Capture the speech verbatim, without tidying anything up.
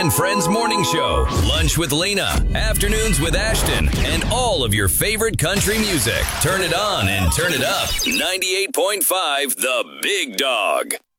and Friends morning show, lunch with Lena, afternoons with Ashton, and all of your favorite country music. Turn it on and turn it up. ninety-eight point five The Big Dog.